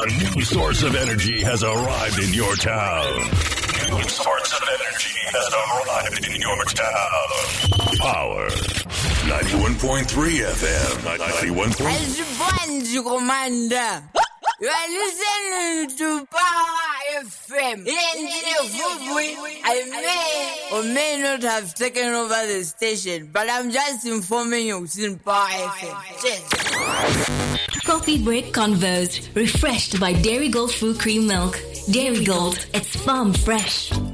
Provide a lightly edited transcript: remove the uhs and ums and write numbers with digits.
A new source of energy has arrived in your town. New source of energy has arrived in your town. Power 91.3 FM. 91.3. As Commander. You are listening to Power FM. I may or may not have taken over the station, but I'm just informing you it's in Power FM. Cheers. Coffee Break Convos, refreshed by Dairy Gold Fruit Cream Milk. Dairy Gold, it's farm fresh.